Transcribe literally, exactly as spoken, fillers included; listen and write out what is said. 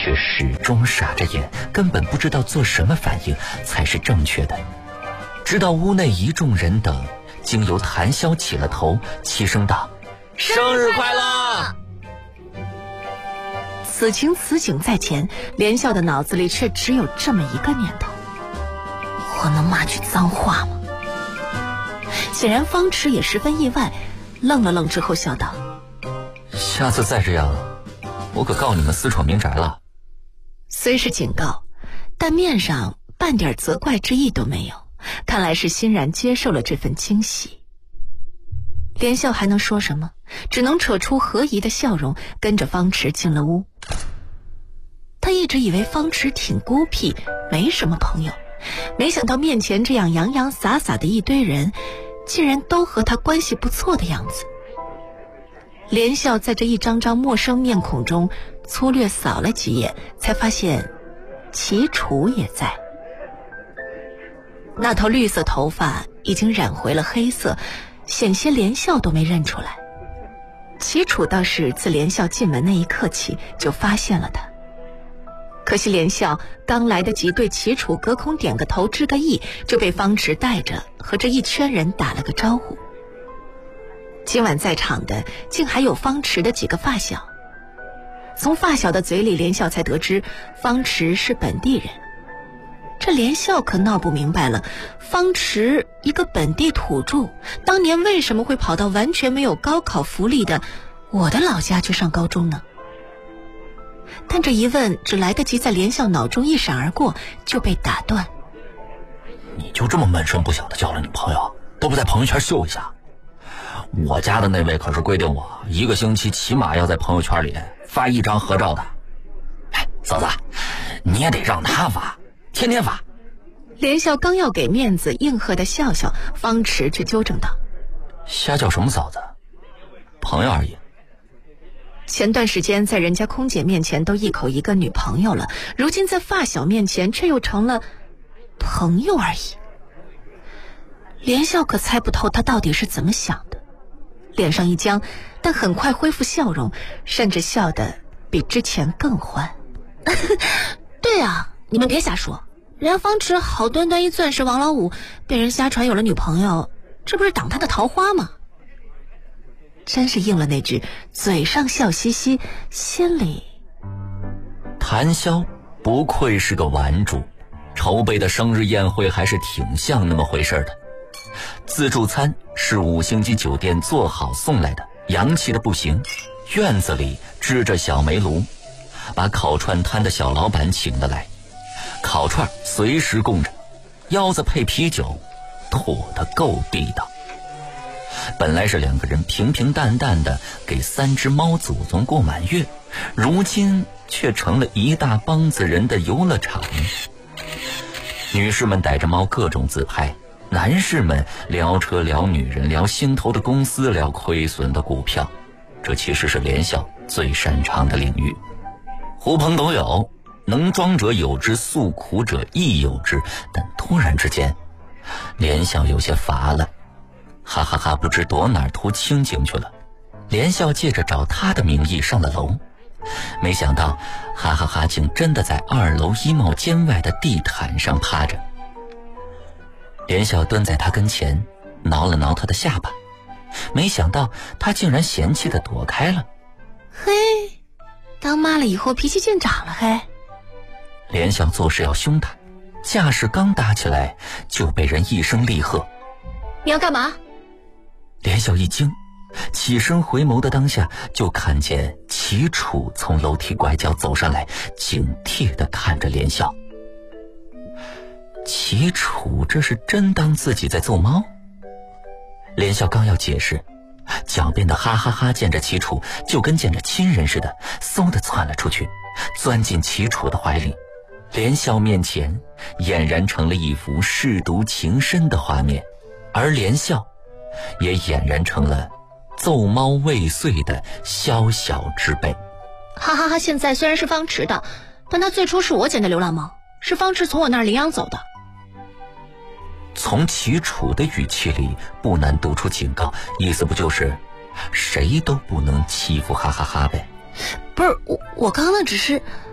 却始终傻着眼，根本不知道做什么反应才是正确的。直到屋内一众人等经由谭潇起了头，齐声道：“生日快乐！” 此情此景在前，连笑的脑子里却只有这么一个念头：我能骂句脏话吗？显然方池也十分意外，愣了愣之后笑道：“ 下次再这样，我可告你们私闯民宅了。” 虽是警告，但面上半点责怪之意都没有，看来是欣然接受了这份惊喜。连笑还能说什么？只能扯出和宜的笑容，跟着方池进了屋。他一直以为方池挺孤僻，没什么朋友，没想到面前这样洋洋洒洒的一堆人，竟然都和他关系不错的样子。连笑在这一张张陌生面孔中粗略扫了几眼，才发现齐楚也在。那头绿色头发已经染回了黑色，险些连笑都没认出来。齐楚倒是自连笑进门那一刻起就发现了他，可惜连笑刚来得及对齐楚隔空点个头致个意，就被方池带着和这一圈人打了个招呼。今晚在场的竟还有方池的几个发小，从发小的嘴里连笑才得知方池是本地人。这连笑可闹不明白了，方池一个本地土著，当年为什么会跑到完全没有高考福利的我的老家去上高中呢？但这一问只来得及在连笑脑中一闪而过，就被打断。 你就这么闷声不响的交了女朋友，都不在朋友圈秀一下？我家的那位可是规定我一个星期起码要在朋友圈里发一张合照的。哎，嫂子，你也得让他发，天天发。 连笑刚要给面子应和的笑笑，方池却纠正道： 瞎叫什么嫂子，朋友而已。 前段时间在人家空姐面前都一口一个女朋友了，如今在发小面前却又成了朋友而已。连笑可猜不透他到底是怎么想的，脸上一僵，但很快恢复笑容，甚至笑得比之前更欢。对啊，你们别瞎说，人家方池好端端一钻石王老五，被人瞎传有了女朋友，这不是挡他的桃花吗？真是应了那句嘴上笑嘻嘻，心里…… 谭潇不愧是个玩主，筹备的生日宴会还是挺像那么回事的。自助餐是五星级酒店做好送来的，洋气的不行。院子里支着小煤炉，把烤串摊的小老板请得来，烤串随时供着，腰子配啤酒，妥得够地道。本来是两个人平平淡淡的给三只猫祖宗过满月，如今却成了一大帮子人的游乐场。女士们逮着猫各种自拍，男士们聊车聊女人，聊心头的公司，聊亏损的股票。这其实是连笑最擅长的领域，狐朋狗友，能装者有之，诉苦者亦有之。但突然之间，连笑有些乏了，哈哈哈，不知躲哪儿图清静去了。连笑借着找他的名义上了楼，没想到哈哈哈竟真的在二楼衣帽间外的地毯上趴着。连笑蹲在他跟前，挠了挠他的下巴，没想到他竟然嫌弃地躲开了。 嘿，当妈了以后脾气竟长了嘿。 连笑做事要凶他，架势刚搭起来就被人一声厉喝： 你要干嘛？ 连笑一惊，起身回眸的当下，就看见齐楚从楼梯拐角走上来，警惕地看着连笑。齐楚这是真当自己在揍猫？连笑刚要解释，狡辩的哈哈哈见着齐楚就跟见着亲人似的，嗖地窜了出去，钻进齐楚的怀里。连笑面前俨然成了一幅舐犊情深的画面，而连笑也俨然成了揍猫未遂的宵小之辈。 哈哈哈现在虽然是方池的，但他最初是我捡的流浪猫，是方池从我那儿领养走的。 从齐楚的语气里不难读出警告，意思不就是谁都不能欺负哈哈哈呗？ 不是，我我刚刚那只是